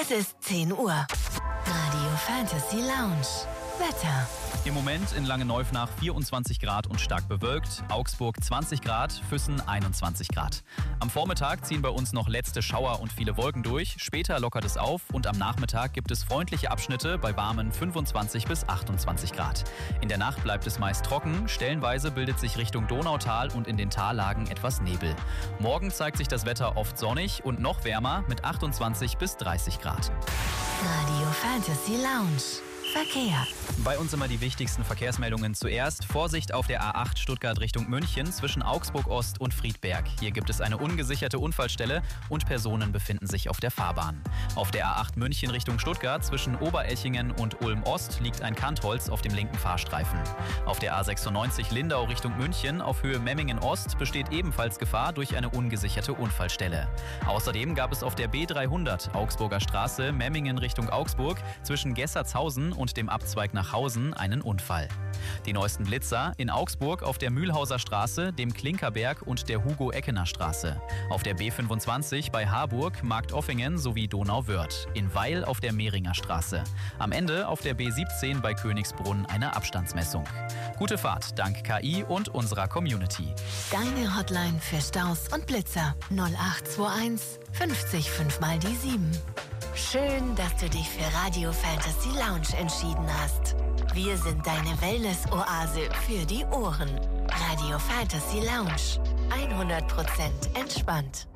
Es ist 10 Uhr. Radio Fantasy Lounge. Wetter. Im Moment in Langenneufnach 24 Grad und stark bewölkt, Augsburg 20 Grad, Füssen 21 Grad. Am Vormittag ziehen bei uns noch letzte Schauer und viele Wolken durch, später lockert es auf und am Nachmittag gibt es freundliche Abschnitte bei warmen 25 bis 28 Grad. In der Nacht bleibt es meist trocken, stellenweise bildet sich Richtung Donautal und in den Tallagen etwas Nebel. Morgen zeigt sich das Wetter oft sonnig und noch wärmer mit 28 bis 30 Grad. Radio Fantasy Lounge. Verkehr. Bei uns immer die wichtigsten Verkehrsmeldungen zuerst. Vorsicht auf der A8 Stuttgart Richtung München zwischen Augsburg Ost und Friedberg. Hier gibt es eine ungesicherte Unfallstelle und Personen befinden sich auf der Fahrbahn. Auf der A8 München Richtung Stuttgart zwischen Oberelchingen und Ulm Ost liegt ein Kantholz auf dem linken Fahrstreifen. Auf der A96 Lindau Richtung München auf Höhe Memmingen Ost besteht ebenfalls Gefahr durch eine ungesicherte Unfallstelle. Außerdem gab es auf der B300 Augsburger Straße Memmingen Richtung Augsburg zwischen Gessertshausen und dem Abzweig nach Hausen einen Unfall. Die neuesten Blitzer in Augsburg auf der Mühlhauser Straße, dem Klinkerberg und der Hugo-Eckener Straße. Auf der B25 bei Harburg, Marktoffingen sowie Donauwörth. In Weil auf der Mehringer Straße. Am Ende auf der B17 bei Königsbrunn eine Abstandsmessung. Gute Fahrt dank KI und unserer Community. Deine Hotline für Staus und Blitzer 0821 50 5 mal die 7. Schön, dass du dich für Radio Fantasy Lounge entschieden hast. Wir sind deine Wellness-Oase für die Ohren. Radio Fantasy Lounge. 100% entspannt.